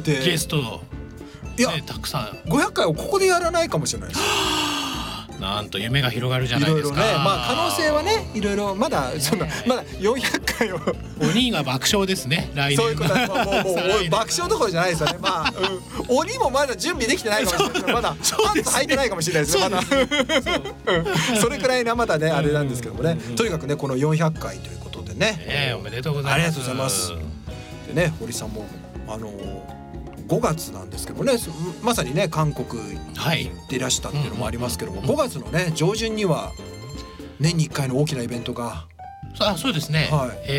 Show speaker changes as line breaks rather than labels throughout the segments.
って
ゲスト、
いや、
たくさん
500回をここでやらないかもしれないです。
なんと夢が広がるじゃないですか。
いろいろね、可能性はね、いろいろまだそんな、まだ400回を
鬼が爆笑ですね、来年。
そういうことはもう爆笑どころじゃないですよね。鬼もまだ準備できてないかもしれない。まだパンツ履いてないかもしれないですね。まだそれくらいなまだねあれなんですけどもね。とにかくねこの400回ということでね。
おめでとうございます。
ありがとうございます。でね、堀さんも5月なんですけどもね、まさにね韓国行っていらしたっていうのもありますけども、5月のね上旬には年に1回の大きなイベントが、
そうですね、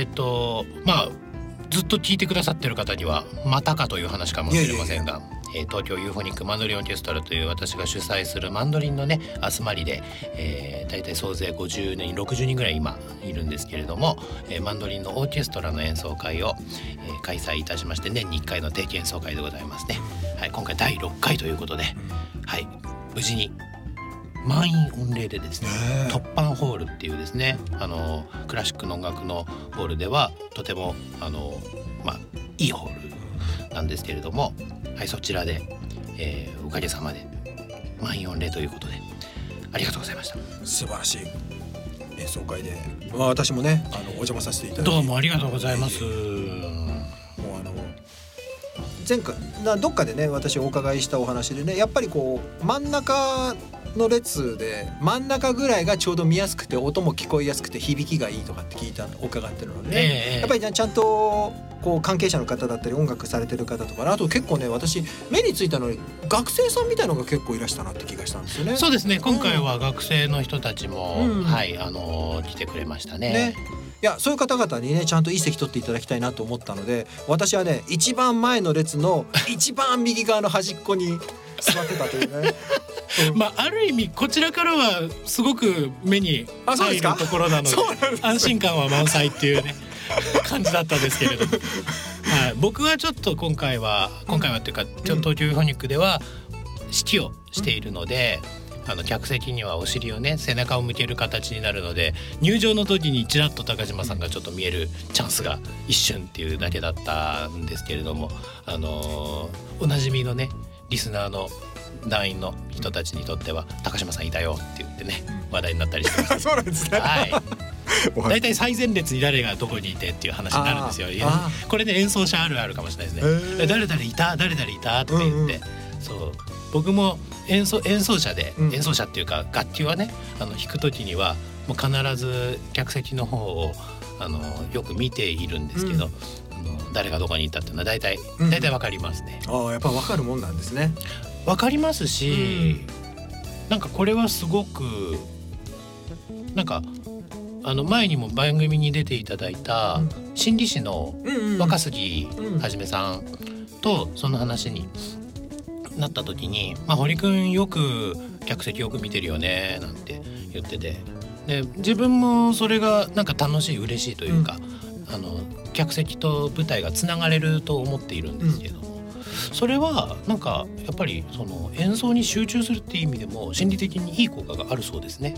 ずっと聞いてくださってる方にはまたかという話かもしれませんが、東京ユーフォニックマンドリンオーケストラという私が主催するマンドリンのね集まりで、だいたい総勢50人60人ぐらい今いるんですけれども、マンドリンのオーケストラの演奏会を、開催いたしまして、年に1回の定期演奏会でございますね。はい、今回第6回ということで、はい、無事に満員御礼でですね、突破ホールっていうですね、クラシックの音楽のホールではとてもいいホールなんですけれども、はい、そちらで、おかげさまで満員御礼ということでありがとうございました。
素晴らしい演奏会で、私もねお邪魔させていただいて、
どうもありがとうございます。
もう前回どっかでね私お伺いしたお話でね、やっぱりこう真ん中の列で真ん中ぐらいがちょうど見やすくて音も聞こえやすくて響きがいいとかって伺ってるのでね、やっぱりちゃんとこう関係者の方だったり音楽されてる方とか、あと結構ね私目についたのに学生さんみたいのが結構いらしたなって気がしたんですよね。
そうですね、今回は学生の人たちも、来てくれましたね。
いや、そういう方々にねちゃんといい席取っていただきたいなと思ったので、私はね一番前の列の一番右側の端っこに座ってたというね
ある意味こちらからはすごく目に入るところなので、安心感は満載っていうね感じだったんですけれども、僕はちょっと今回はっていうか、東京ユーフォニックでは指揮をしているので、客席にはお尻をね背中を向ける形になるので、入場の時にちらっと高島さんがちょっと見えるチャンスが一瞬っていうだけだったんですけれども、おなじみのねリスナーの団員の人たちにとっては高島さんいたよって言ってね話題になったりしてました。
そうなんですね。
はい。だいたい最前列に誰がどこにいてっていう話になるんですよ。これね演奏者あるあるかもしれないですね。誰々いたって言って、そう僕も演奏者で、演奏者っていうか楽器はね弾く時にはもう必ず客席の方をよく見ているんですけど、誰がどこにいたっていうのは大体わかりますね。
やっぱわかるもんなんですね。
わかりますし、なんかこれはすごくなんか前にも番組に出ていただいた心理師の若杉はじめさんとその話になった時に、堀くんよく客席よく見てるよねなんて言ってて、で自分もそれがなんか楽しい嬉しいというか、客席と舞台がつながれると思っているんですけども、それはなんかやっぱりその演奏に集中するっていう意味でも心理的にいい効果があるそうですね。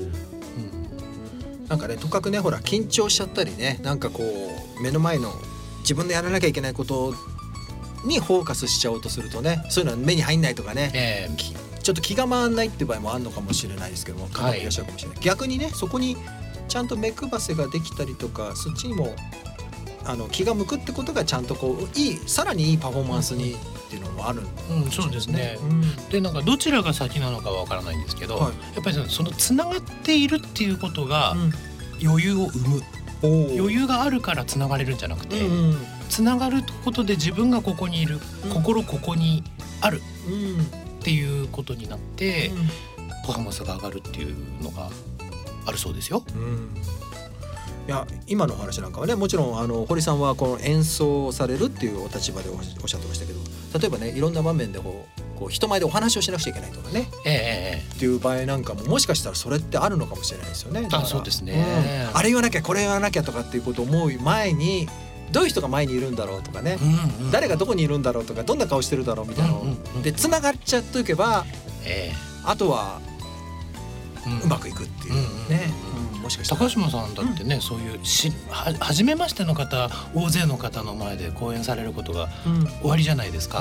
なんかねとかくねほら緊張しちゃったりね、なんかこう目の前の自分でやらなきゃいけないことにフォーカスしちゃおうとするとね、そういうのは目に入んないとかね、ちょっと気が回んないっていう場合もあるのかもしれないですけども、方もいらっしゃるかもしれない、逆にねそこにちゃんと目配せができたりとか、そっちにも気が向くってことがちゃんとこうさらにいいパフォーマンスにっていうのもあるんですね。
そうですね。でなんかどちらが先なのかはわからないんですけど、やっぱりそのつながっているっていうことが余裕を生む、余裕があるからつながれるんじゃなくて、つながることで自分がここにいる、心ここにあるっていうことになって、パフォーマンスが上がるっていうのがあるそうですよ。
いや今のお話なんかはねもちろん堀さんはこの演奏されるっていうお立場でおっしゃってましたけど、例えばねいろんな場面でこう人前でお話をしなくちゃいけないとかね、っていう場合なんかももしかしたらそれってあるのかもしれないですよね。
そうですね、
あれ言わなきゃこれ言わなきゃとかっていうことを思う前に、どういう人が前にいるんだろうとかね、誰がどこにいるんだろうとか、どんな顔してるだろうみたいなのでつながっちゃっておけば、あとはうまくいくっていうね。もしかしたら
高島さんだってね、そういう初めましての方、大勢の方の前で講演されることが終わりじゃないですか。